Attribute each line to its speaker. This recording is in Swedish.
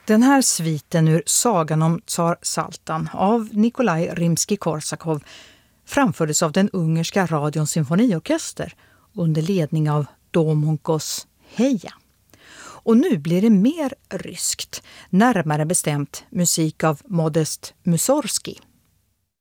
Speaker 1: Den här sviten ur Sagan om Tsar Saltan av Nikolaj Rimsky-Korsakov framfördes av den ungerska radions symfoniorkester under ledning av Domonkos Heja. Och nu blir det mer ryskt, närmare bestämt musik av Modest Mussorgsky.